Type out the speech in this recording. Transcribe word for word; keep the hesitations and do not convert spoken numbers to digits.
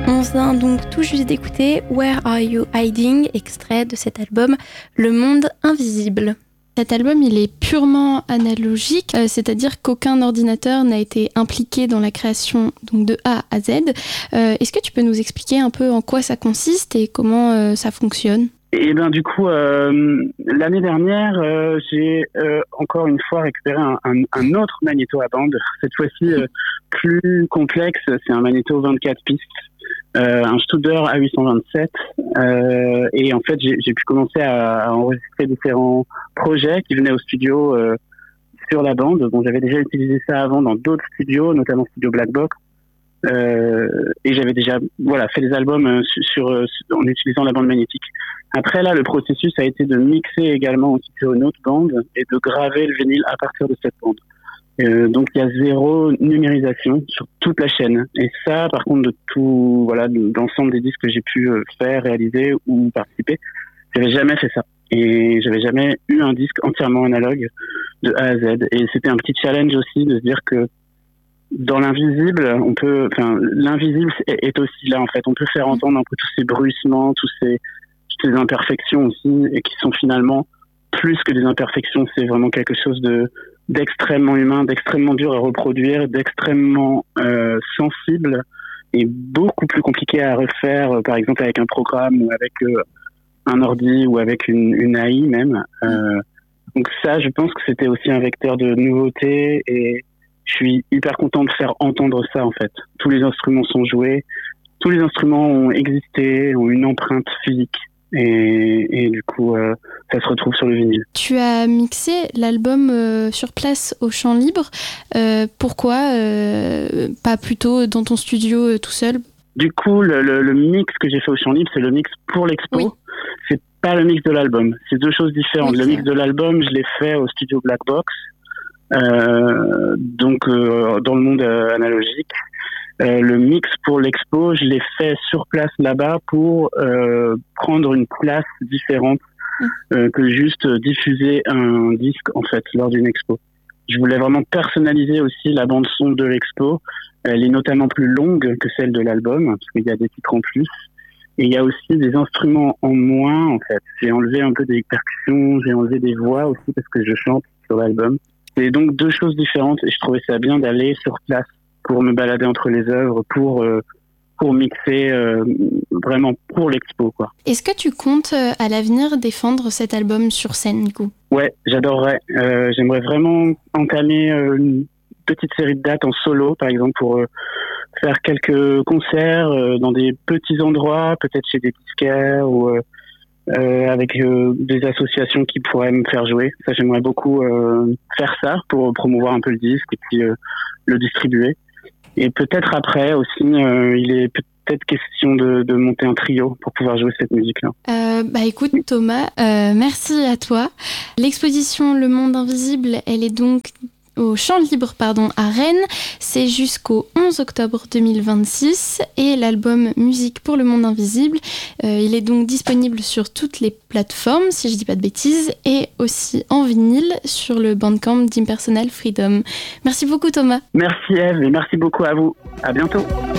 On vient donc tout juste d'écouter Where Are You Hiding, extrait de cet album Le Monde Invisible. Cet album, il est purement analogique, euh, c'est-à-dire qu'aucun ordinateur n'a été impliqué dans la création donc de A à Z. Euh, est-ce que tu peux nous expliquer un peu en quoi ça consiste et comment euh, ça fonctionne ? Et ben du coup, euh, l'année dernière, euh, j'ai euh, encore une fois récupéré un, un, un autre magnéto à bande, cette fois-ci euh, plus complexe. C'est un magnéto vingt-quatre pistes, euh, un Studer A huit cent vingt-sept. Euh, et en fait, j'ai, j'ai pu commencer à, à enregistrer différents projets qui venaient au studio euh, sur la bande. Bon, j'avais déjà utilisé ça avant dans d'autres studios, notamment Studio Black Box. Euh, et j'avais déjà voilà fait des albums euh, sur, sur, sur en utilisant la bande magnétique. Après là, le processus a été de mixer également aussi sur une autre bande et de graver le vinyle à partir de cette bande. Euh, donc il y a zéro numérisation sur toute la chaîne. Et ça, par contre, de tout voilà de, d'ensemble des disques que j'ai pu faire, réaliser ou participer, j'avais jamais fait ça. Et j'avais jamais eu un disque entièrement analogue de A à Z. Et c'était un petit challenge aussi de se dire que dans l'invisible, on peut, enfin, l'invisible est, est aussi là, en fait. On peut faire entendre un peu tous ces bruissements, tous ces, toutes ces imperfections aussi, et qui sont finalement plus que des imperfections. C'est vraiment quelque chose de, d'extrêmement humain, d'extrêmement dur à reproduire, d'extrêmement, euh, sensible, et beaucoup plus compliqué à refaire, par exemple, avec un programme ou avec, euh, un ordi ou avec une, une A I même. Euh, donc ça, je pense que c'était aussi un vecteur de nouveauté et je suis hyper content de faire entendre ça, en fait. Tous les instruments sont joués, tous les instruments ont existé, ont une empreinte physique. Et, et du coup, euh, ça se retrouve sur le vinyle. Tu as mixé l'album euh, sur place au Chant Libre. Euh, pourquoi euh, pas plutôt dans ton studio euh, tout seul ? Du coup, le, le, le mix que j'ai fait au Chant Libre, c'est le mix pour l'expo. Oui. C'est pas le mix de l'album. C'est deux choses différentes. Okay. Le mix de l'album, je l'ai fait au studio Black Box. Euh, donc euh, dans le monde euh, analogique. Euh, le mix pour l'expo, je l'ai fait sur place là-bas pour euh, prendre une place différente euh, que juste diffuser un disque en fait lors d'une expo. Je voulais vraiment personnaliser aussi la bande son de l'expo. Elle est notamment plus longue que celle de l'album parce qu'il y a des titres en plus. Et il y a aussi des instruments en moins en fait. J'ai enlevé un peu des percussions, j'ai enlevé des voix aussi parce que je chante sur l'album. C'est donc deux choses différentes et je trouvais ça bien d'aller sur place pour me balader entre les œuvres, pour, euh, pour mixer euh, vraiment pour l'expo, quoi. Est-ce que tu comptes euh, à l'avenir défendre cet album sur scène, du coup ? Ouais, j'adorerais. Euh, j'aimerais vraiment entamer euh, une petite série de dates en solo, par exemple, pour euh, faire quelques concerts euh, dans des petits endroits, peut-être chez des disquaires ou... Euh, Euh, avec euh, des associations qui pourraient me faire jouer. Ça, j'aimerais beaucoup euh, faire ça pour promouvoir un peu le disque et puis euh, le distribuer. Et peut-être après aussi, euh, il est peut-être question de, de monter un trio pour pouvoir jouer cette musique-là. Euh, bah écoute Thomas, euh, merci à toi. L'exposition Le Monde Invisible, elle est donc au Chant Libre pardon, à Rennes. C'est jusqu'au onze octobre deux mille vingt-six et l'album Musique pour le Monde Invisible, euh, il est donc disponible sur toutes les plateformes, si je dis pas de bêtises, et aussi en vinyle sur le Bandcamp d'Impersonal Freedom. Merci beaucoup Thomas. Merci Eve et merci beaucoup à vous. À bientôt.